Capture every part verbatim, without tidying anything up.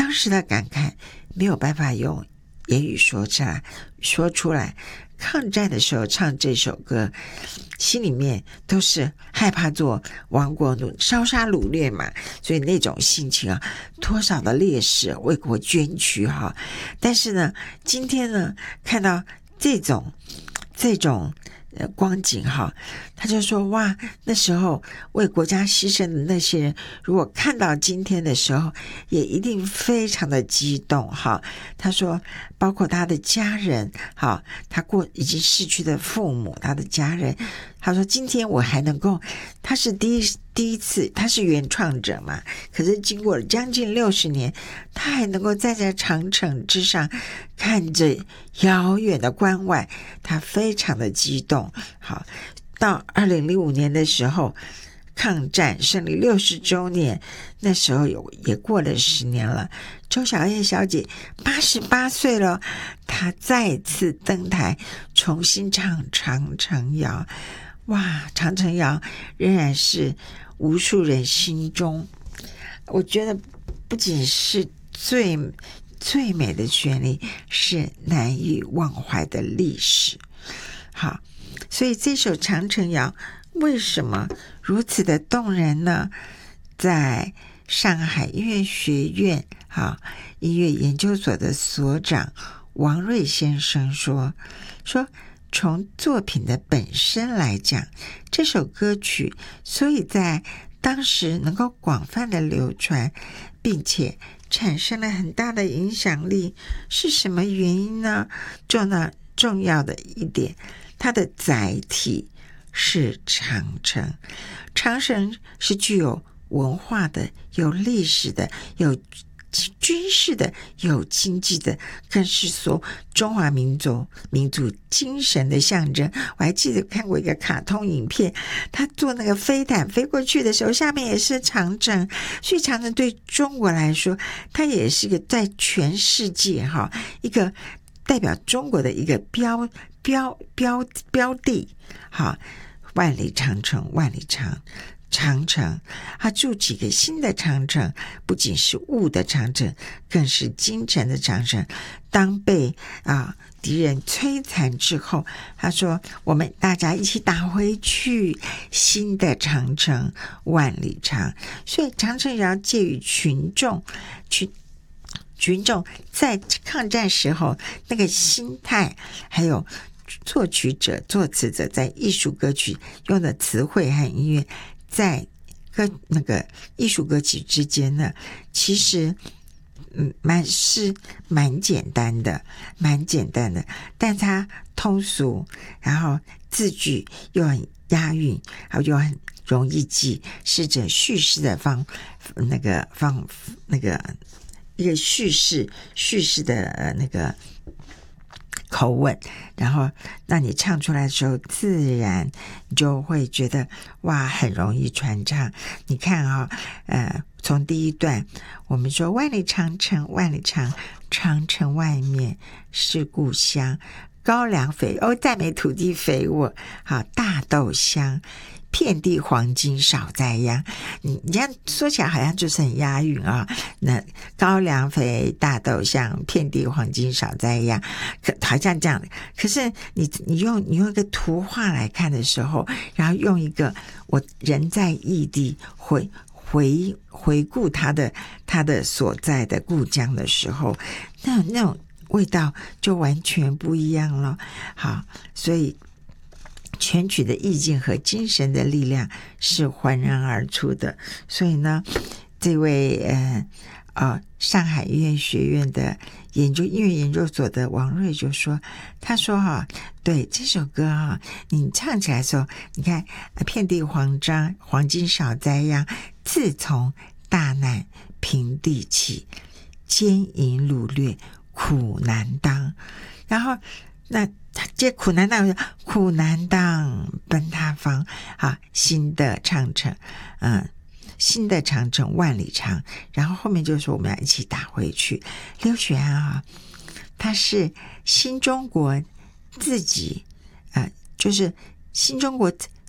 当时的感慨没有办法用言语说出来说出来。抗战的时候唱这首歌，心里面都是害怕做亡国奴烧杀掳掠嘛，所以那种心情啊，多少的烈士为国捐躯哈。但是呢，今天呢，看到这种这种呃光景哈，他就说哇，那时候为国家牺牲的那些人，如果看到今天的时候，也一定非常的激动哈。他说，包括他的家人哈，他过已经逝去的父母，他的家人，他说今天我还能够，他是第一第一次，他是原创者嘛，可是经过了将近六十年，他还能够站在长城之上，看着遥远的关外，他非常的激动。好，到二零零五年的时候，抗战胜利六十周年，那时候有也过了十年了。周小燕小姐八十八岁了，她再次登台，重新唱《长城谣》。哇，《长城谣》仍然是无数人心中，我觉得不仅是最最美的旋律，是难以忘怀的历史。好，所以这首《长城谣》为什么如此的动人呢？在上海音乐学院哈音乐研究所的所长王瑞先生说说从作品的本身来讲，这首歌曲所以在当时能够广泛的流传，并且产生了很大的影响力，是什么原因呢？重要重要的一点，它的载体是长城。长城是具有文化的，有历史的，有军事的，有经济的，更是说中华民族民族精神的象征。我还记得看过一个卡通影片，他坐那个飞毯飞过去的时候，下面也是长城，所以长城对中国来说，它也是一个在全世界哈一个代表中国的一个标标标标的。好，万里长城万里长长城，它筑起一个新的长城，不仅是物的长城，更是精神的长城。当被啊敌人摧残之后，他说我们大家一起打回去新的长城万里长。所以长城谣介于群众群群众在抗战时候那个心态，还有作曲者作词者在艺术歌曲用的词汇和音乐，在歌那个艺术歌曲之间呢，其实嗯蛮是蛮简单的蛮简单的，但它通俗，然后字句又很押韵，然后又很容易记，是着叙事的方那个方那个一个叙事叙事的呃那个口吻，然后那你唱出来的时候，自然你就会觉得哇，很容易传唱。你看啊、哦，呃，从第一段我们说万里长城万里长，长城外面是故乡，高粱肥哦，赞美土地肥沃，好大豆香。遍地黄金少在秧，你你这样说起来好像就是很押韵啊。那高粱肥大豆香，遍地黄金少在秧，可好像这样的。可是你你用你用一个图画来看的时候，然后用一个我人在异地回回回顾他的他的所在的故乡的时候，那那种味道就完全不一样了。好，所以全曲的意境和精神的力量是环然而出的。所以呢，这位呃呃上海音乐学院的研究音乐研究所的王瑞就说，他说哈、啊，对这首歌哈、啊，你唱起来的时候，你看遍地黄章黄金少在秧，自从大难平地起，奸淫掳掠苦难当，然后那这苦难当，苦难当奔他方啊，新的长城，嗯，新的长城万里长。然后后面就说我们要一起打回去。刘雪安啊，他是新中国自己，呃，就是新中国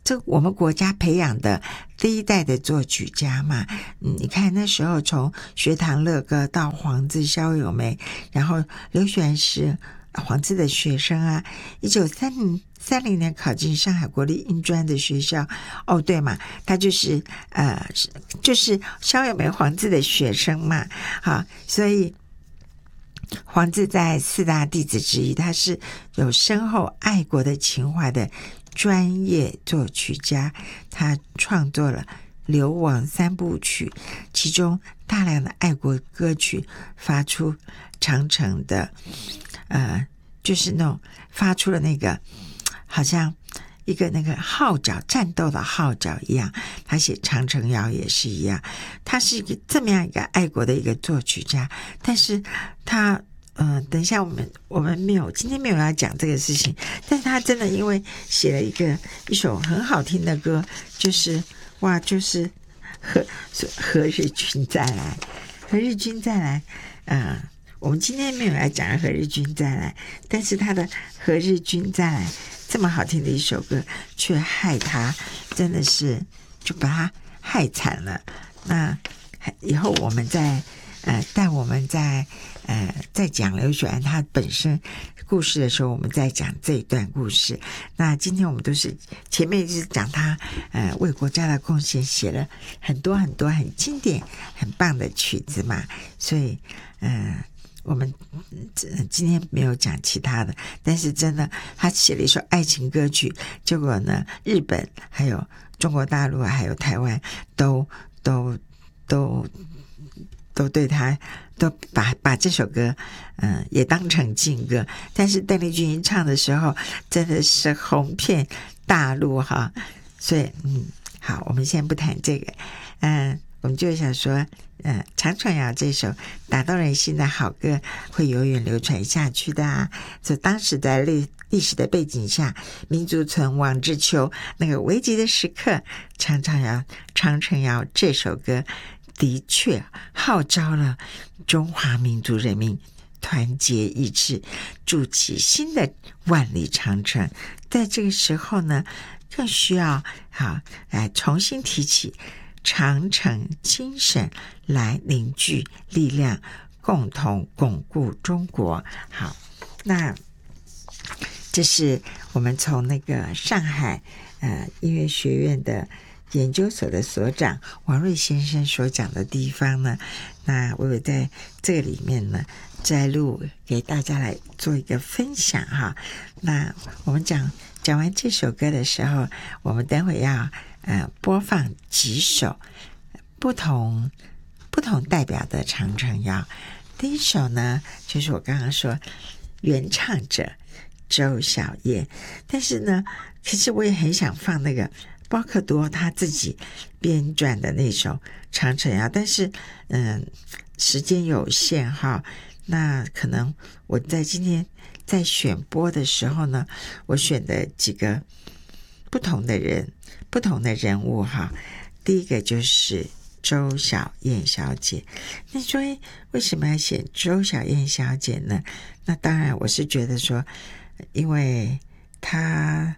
这我们国家培养的第一代的作曲家嘛，嗯，你看那时候从学堂乐歌到黄自、萧友梅，然后刘选是黄自的学生啊，一九三零三零年考进上海国立音专的学校，哦对嘛，他就是呃就是萧友梅黄自的学生嘛，好，所以黄自在四大弟子之一，他是有深厚爱国的情怀的专业作曲家，他创作了流亡三部曲，其中大量的爱国歌曲发出长城的呃，就是那种发出了那个好像一个那个号角，战斗的号角一样。他写长城谣也是一样，他是一个这么样一个爱国的一个作曲家，但是他呃，等一下我们我们没有今天没有要讲这个事情，但是他真的因为写了一个一首很好听的歌，就是哇，就是何何日君再来，何日君再来，呃，我们今天没有来讲何日君再来，但是他的何日君再来这么好听的一首歌，却害他真的是就把他害惨了。那以后我们再呃，带我们在呃在讲刘雪庵他本身故事的时候，我们再讲这一段故事。那今天我们都是前面就是讲他呃为国家的贡献，写了很多很多很经典很棒的曲子嘛，所以呃我们今天没有讲其他的，但是真的他写了一首爱情歌曲，结果呢日本还有中国大陆还有台湾都都都都对他都把把这首歌嗯也当成禁歌，但是邓丽君唱的时候真的是红遍大陆哈，所以嗯好，我们先不谈这个，嗯我们就想说嗯长城谣这首打动人心的好歌会永远流传下去的啊，所以当时在历历史的背景下，民族存亡之秋那个危急的时刻，长城谣长城谣这首歌的确号召了中华民族人民团结一致，筑起新的万里长城。在这个时候呢，更需要好来重新提起长城精神，来凝聚力量，共同巩固中国。好，那这是我们从那个上海呃音乐学院的研究所的所长王瑞先生所讲的地方呢，那我有在这个里面呢摘录给大家来做一个分享哈。那我们讲讲完这首歌的时候，我们待会要呃播放几首不同不同代表的长城谣。第一首呢，就是我刚刚说原唱者周小燕，但是呢，其实我也很想放那个包克多他自己编撰的那首长城谣，但是嗯，时间有限哈，那可能我在今天在选播的时候呢，我选的几个不同的人不同的人物哈。第一个就是周小燕小姐，那说为什么要选周小燕小姐呢？那当然我是觉得说，因为她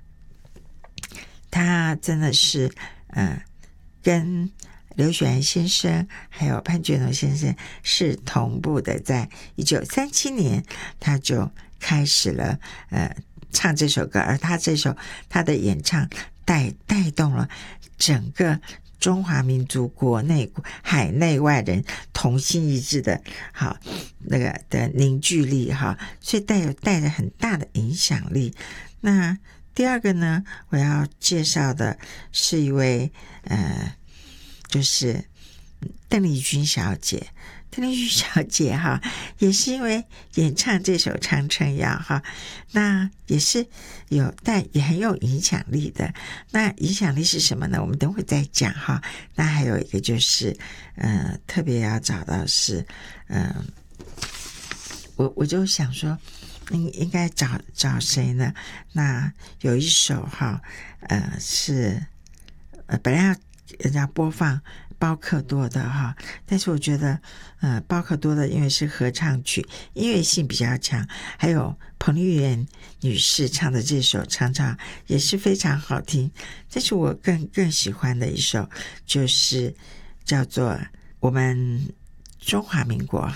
他真的是呃跟刘雪庵先生还有潘觉农先生是同步的，在一九三七年他就开始了呃唱这首歌，而他这首他的演唱带带动了整个中华民族国内海内外人同心一致的好那个的凝聚力哈，所以带有带着很大的影响力。那第二个呢，我要介绍的是一位呃，就是邓丽君小姐。邓丽君小姐哈，也是因为演唱这首长城谣哈，那也是有但也很有影响力的。那影响力是什么呢？我们等会再讲哈。那还有一个就是呃，特别要找到是嗯、呃，我我就想说应应该找找谁呢？那有一首哈，呃是呃本来要人家播放包克多的哈，但是我觉得呃，包克多的因为是合唱曲，音乐性比较强，还有彭丽媛女士唱的这首常常也是非常好听。但是我更更喜欢的一首就是叫做我们中华民国